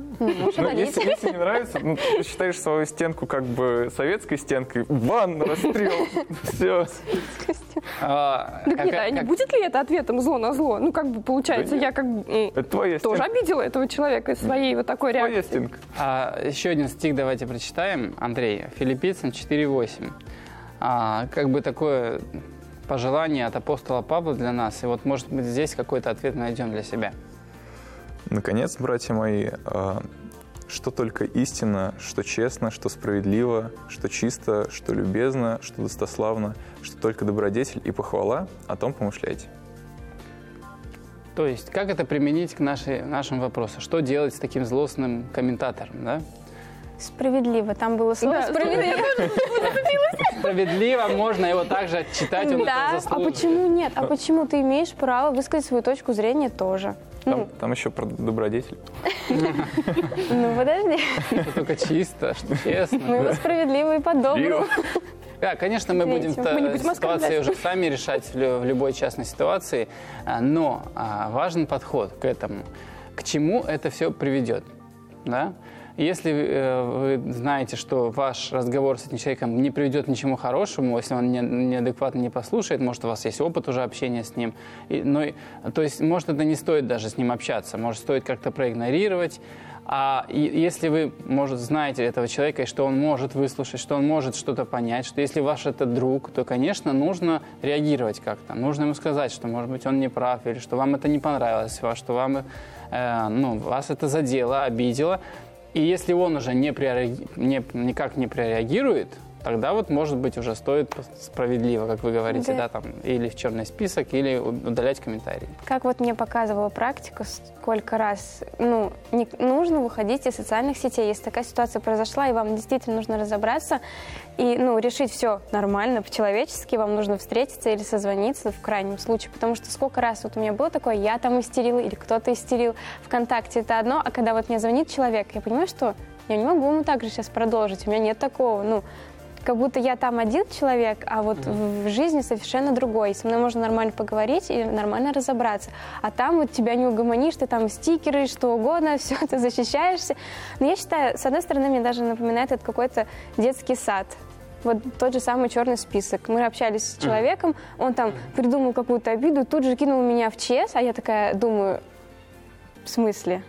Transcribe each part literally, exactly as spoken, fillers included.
Ну, если, если не нравится, ну, ты считаешь свою стенку как бы советской стенкой, ван, расстрел, все. А, Так как- нет, а не как- будет ли это ответом зло на зло? Ну, как бы получается, Да нет. я как бы м, Это твоя тоже стенка. обидела этого человека своей вот такой Твоя реакцией. стенка. А, еще один стих давайте прочитаем, Андрей. Филиппийцам четыре восемь. А, как бы такое пожелание от апостола Павла для нас. И вот, может быть, здесь какой-то ответ найдем для себя. Наконец, братья мои, а, что только истинно, что честно, что справедливо, что чисто, что любезно, что достославно, что только добродетель и похвала, о том помышляйте. То есть, как это применить к нашей, нашим вопросам? Что делать с таким злостным комментатором, да? Справедливо. Там было слово Да, справедливо. Справедливо, можно его также отчитать, он Да. это А заслуживает. почему нет? А почему ты имеешь право высказать свою точку зрения тоже? Там, Ну, там еще про добродетель. ну подожди. Что только чисто, что Мы честно. его справедливо и по-доброму. Да, конечно, мы будем Третьим. Мы не будем ситуации оскорблять. уже сами решать в лю- в любой частной ситуации, а, но а, важен подход к этому. К чему это все приведет, да? Если э, вы знаете, что ваш разговор с этим человеком не приведет к ничему хорошему, если он не, неадекватно не послушает, может, у вас есть опыт уже общения с ним, и, но, и- то есть, может, это не стоит даже с ним общаться, может, стоит как-то проигнорировать. А и- если вы, может, знаете этого человека, и что он может выслушать, что он может что-то понять, что если ваш это друг, то, конечно, нужно реагировать как-то. Нужно ему сказать, что, может быть, он не прав, или что вам это не понравилось, что вам, э, ну, вас это задело, обидело. И если он уже не прореаги- не- никак не прореагирует, тогда вот, может быть, уже стоит справедливо, как вы говорите, Да. да, там, или в черный список, или удалять комментарии. Как вот мне показывала практика, сколько раз ну, не, нужно выходить из социальных сетей. Если такая ситуация произошла, и вам действительно нужно разобраться и ну, решить все нормально, по-человечески, вам нужно встретиться или созвониться в крайнем случае. Потому что сколько раз вот у меня было такое, я там истерила или кто-то истерил. ВКонтакте это одно, а когда вот мне звонит человек, я понимаю, что я не могу ему так же сейчас продолжить, у меня нет такого, ну, как будто я там один человек, а вот mm-hmm. в жизни совершенно другой. Со мной можно нормально поговорить и нормально разобраться. А там вот тебя не угомонишь, ты там стикеры, что угодно, все, ты защищаешься. Но я считаю, с одной стороны, мне даже напоминает это какой-то детский сад. Вот тот же самый черный список. Мы общались с человеком, он там придумал какую-то обиду, тут же кинул меня в ЧС, а я такая думаю, в смысле?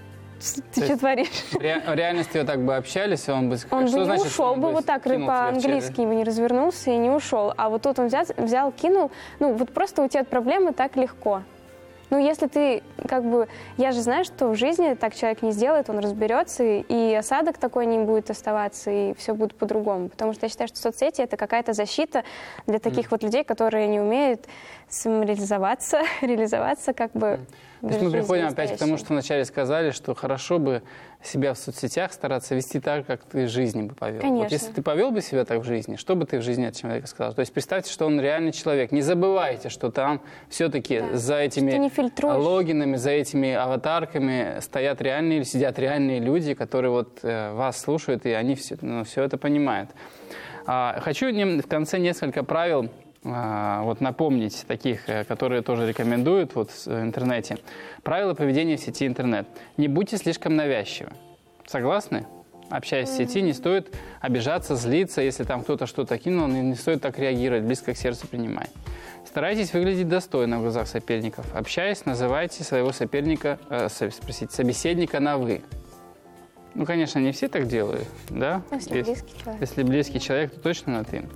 Ты что творишь? В ре- в реальности вы так бы общались, и он бы... Он что бы не значит, ушел он бы вот так кинул тебя в по-английски, челюсть? бы не развернулся и не ушел. А вот тут он взял, взял, кинул. Ну, вот просто уйти от проблемы так легко. Ну, если ты, как бы... Я же знаю, что в жизни так человек не сделает, он разберется, и, и осадок такой не будет оставаться, и все будет по-другому. Потому что я считаю, что соцсети — это какая-то защита для таких mm. вот людей, которые не умеют самореализоваться, реализоваться как бы... То есть мы приходим опять к тому, что вначале сказали, что хорошо бы себя в соцсетях стараться вести так, как ты в жизни бы повел. Конечно. Вот если ты повел бы себя так в жизни, что бы ты в жизни от человека сказал? То есть представьте, что он реальный человек. Не забывайте, что там все-таки Да. за этими Что не фильтруешь. логинами, за этими аватарками стоят реальные, сидят реальные люди, которые вот э, вас слушают, и они все, ну, все это понимают. А, хочу нем- в конце несколько правил а, вот напомнить, таких, э, которые тоже рекомендуют вот в интернете. Правила поведения в сети интернет. Не будьте слишком навязчивы. Согласны? Общаясь в сети, не стоит обижаться, злиться, если там кто-то что-то кинул, не не стоит так реагировать, близко к сердцу принимать. Старайтесь выглядеть достойно в глазах соперников. Общаясь, называйте своего соперника, э, со- спросите, собеседника на «вы». Ну, конечно, не все так делают, да? Если близкий человек. Если близкий человек, то точно на «ты».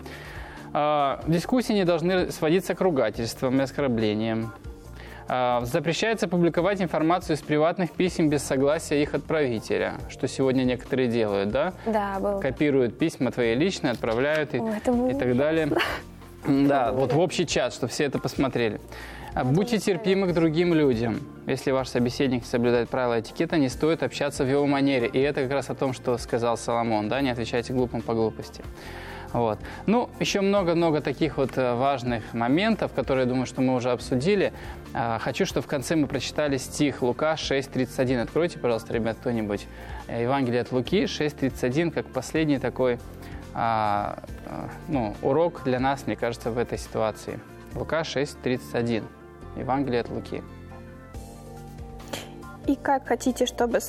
А, дискуссии не должны сводиться к ругательствам и оскорблениям. А, запрещается публиковать информацию из приватных писем без согласия их отправителя, что сегодня некоторые делают, да? Да, был. Копируют письма твои личные, отправляют и, О, это было и так далее. Да, вот в общий чат, чтобы все это посмотрели. А, Будьте терпимы к другим людям. Если ваш собеседник соблюдает правила этикета, не стоит общаться в его манере. И это как раз о том, что сказал Соломон, да, не отвечайте глупым по глупости. Вот. Ну, еще много-много таких вот э, важных моментов, которые, я думаю, что мы уже обсудили. А, Хочу, чтобы в конце мы прочитали стих Лука шесть тридцать один. Откройте, пожалуйста, ребят, кто-нибудь. Э, Евангелие от Луки шесть тридцать один, как последний такой а, а, ну, урок для нас, мне кажется, в этой ситуации. Лука шесть тридцать один. Евангелие от Луки. И как хотите, чтобы с